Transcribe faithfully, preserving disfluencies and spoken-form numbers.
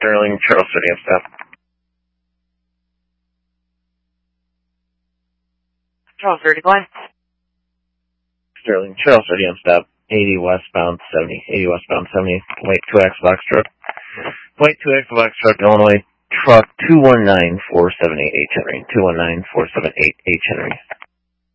Sterling, Charles thirty Amsterdam. Charles thirty, line. Sterling, Charles thirty Amsterdam. eighty westbound seventy. eighty westbound seventy. White two X Foxtrot. White two X Foxtrot, Illinois. Truck two one nine four seven eight H Henry. two one nine four seven eight H Henry.